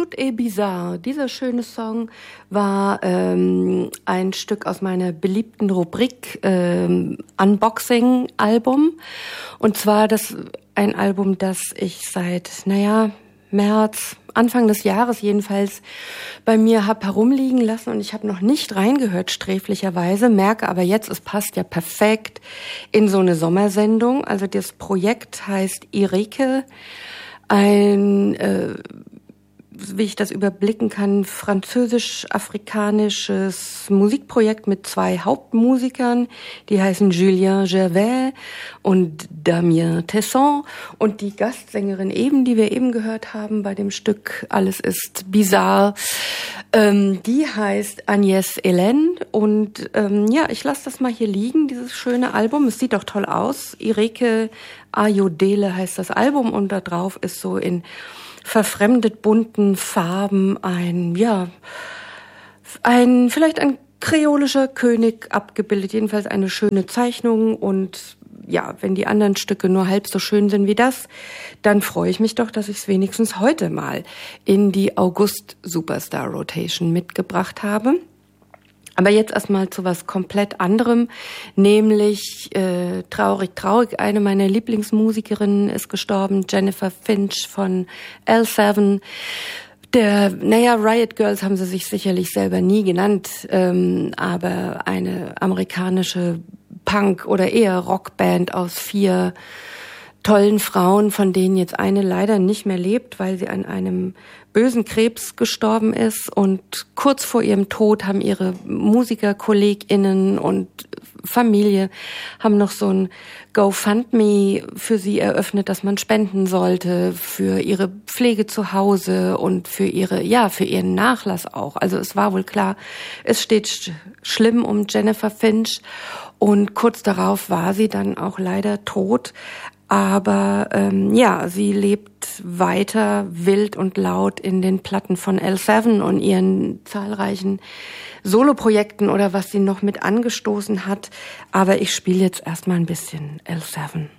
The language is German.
Tout est bizarre. Dieser schöne Song war ein Stück aus meiner beliebten Rubrik Unboxing-Album. Und zwar ein Album, das ich seit, März, Anfang des Jahres jedenfalls bei mir habe herumliegen lassen und ich habe noch nicht reingehört, sträflicherweise, merke aber jetzt, es passt ja perfekt in so eine Sommersendung. Also das Projekt heißt Ireke, wie ich das überblicken kann, französisch-afrikanisches Musikprojekt mit 2 Hauptmusikern, die heißen Julien Gervais und Damien Tesson, und die Gastsängerin die wir eben gehört haben bei dem Stück Alles ist bizarre, die heißt Agnès Hélène, und ich lasse das mal hier liegen, dieses schöne Album. Es sieht doch toll aus. Ireke Ayodele heißt das Album, und da drauf ist so in verfremdet bunten Farben vielleicht ein kreolischer König abgebildet, jedenfalls eine schöne Zeichnung. Und ja, wenn die anderen Stücke nur halb so schön sind wie das, dann freue ich mich doch, dass ich es wenigstens heute mal in die August Superstar Rotation mitgebracht habe. Aber jetzt erstmal zu was komplett anderem, nämlich traurig, eine meiner Lieblingsmusikerinnen ist gestorben, Jennifer Finch von L7. Riot Girls haben sie sich sicherlich selber nie genannt, aber eine amerikanische Punk- oder eher Rockband aus 4 tollen Frauen, von denen jetzt eine leider nicht mehr lebt, weil sie an einem bösen Krebs gestorben ist, und kurz vor ihrem Tod haben ihre MusikerkollegInnen und Familie haben noch so ein GoFundMe für sie eröffnet, dass man spenden sollte für ihre Pflege zu Hause und für ihren Nachlass auch. Also es war wohl klar, es steht schlimm um Jennifer Finch, und kurz darauf war sie dann auch leider tot. Aber sie lebt weiter wild und laut in den Platten von L7 und ihren zahlreichen Soloprojekten oder was sie noch mit angestoßen hat. Aber ich spiele jetzt erstmal ein bisschen L7.